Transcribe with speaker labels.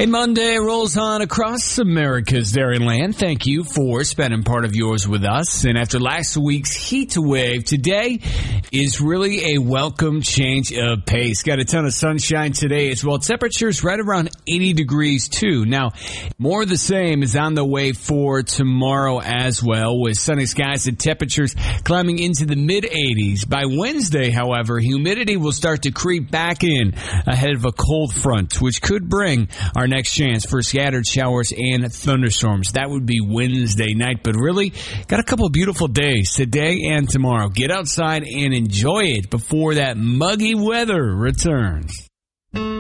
Speaker 1: A Monday rolls on across America's dairy land. Thank you for spending part of yours with us. And after last week's heat wave, today is really a welcome change of pace. Got a ton of sunshine today as well. Temperatures right around 80 degrees too. Now, more of the same is on the way for tomorrow as well, with sunny skies and temperatures climbing into the mid-80s. By Wednesday, however, humidity will start to creep back in ahead of a cold front, which could bring our next chance for scattered showers and thunderstorms. That would be Wednesday night, but really got a couple of beautiful days today and tomorrow. Get outside and enjoy it before that muggy weather returns.